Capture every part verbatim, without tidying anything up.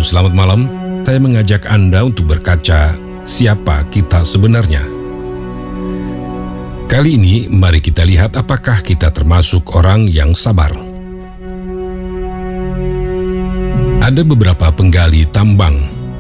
selamat malam. Saya mengajak Anda untuk berkaca siapa kita sebenarnya. Kali ini mari kita lihat apakah kita termasuk orang yang sabar. Ada beberapa penggali tambang.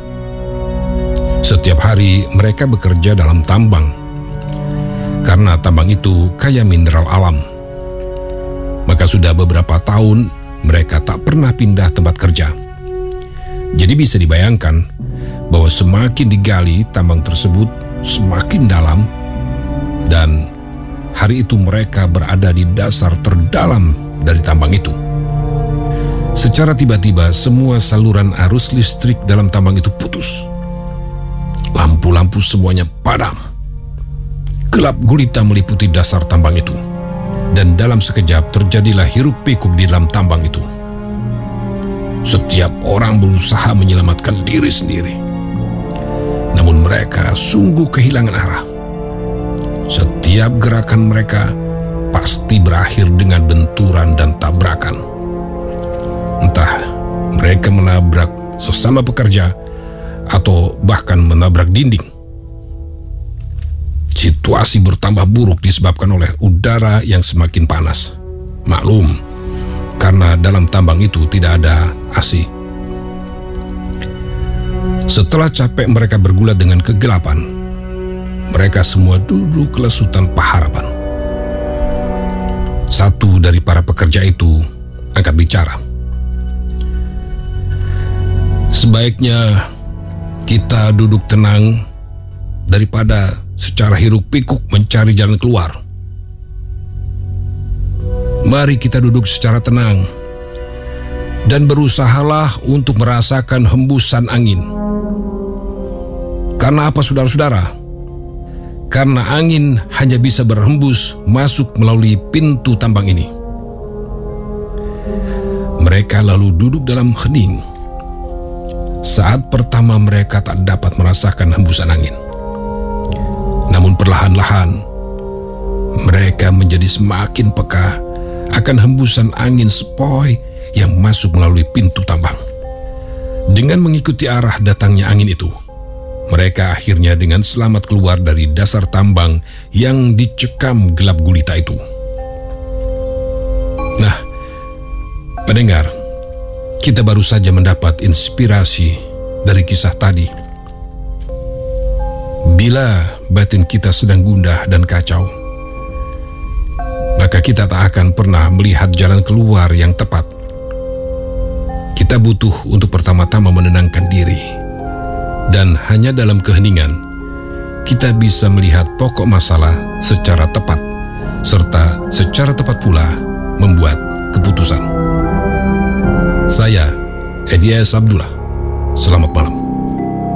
Setiap hari mereka bekerja dalam tambang. Karena tambang itu kaya mineral alam. Maka sudah beberapa tahun mereka tak pernah pindah tempat kerja. Jadi bisa dibayangkan bahwa semakin digali tambang tersebut semakin dalam, dan hari itu mereka berada di dasar terdalam dari tambang itu. Secara tiba-tiba semua saluran arus listrik dalam tambang itu putus. Lampu-lampu semuanya padam. Gelap gulita meliputi dasar tambang itu. Dan dalam sekejap terjadilah hiruk-pikuk di dalam tambang itu. Setiap orang berusaha menyelamatkan diri sendiri. Namun mereka sungguh kehilangan arah. Setiap gerakan mereka pasti berakhir dengan benturan dan tabrakan. Entah mereka menabrak sesama pekerja atau bahkan menabrak dinding. Situasi bertambah buruk disebabkan oleh udara yang semakin panas. Maklum, karena dalam tambang itu tidak ada A C. Setelah capek mereka bergulat dengan kegelapan, mereka semua duduk lesu tanpa harapan. Satu dari para pekerja itu angkat bicara. Sebaiknya kita duduk tenang daripada secara hiruk-pikuk mencari jalan keluar. Mari kita duduk secara tenang dan berusahalah untuk merasakan hembusan angin. Karena apa, saudara-saudara? Karena angin hanya bisa berhembus masuk melalui pintu tambang ini. Mereka lalu duduk dalam hening. Saat pertama mereka tak dapat merasakan hembusan angin. Namun perlahan-lahan mereka menjadi semakin peka akan hembusan angin sepoi yang masuk melalui pintu tambang. Dengan mengikuti arah datangnya angin itu, mereka akhirnya dengan selamat keluar dari dasar tambang yang dicekam gelap gulita itu. Nah, pendengar, kita baru saja mendapat inspirasi dari kisah tadi. Bila batin kita sedang gundah dan kacau, maka kita tak akan pernah melihat jalan keluar yang tepat. Kita butuh untuk pertama-tama menenangkan diri, dan hanya dalam keheningan kita bisa melihat pokok masalah secara tepat, serta secara tepat pula membuat keputusan. Saya, Edias Abdullah. Selamat malam.